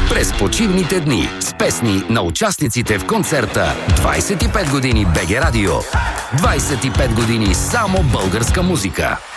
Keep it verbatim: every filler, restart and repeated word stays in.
през почивните дни с песни на участниците в концерта двайсет и пет години БГ Радио. двайсет и пет години само българска музика.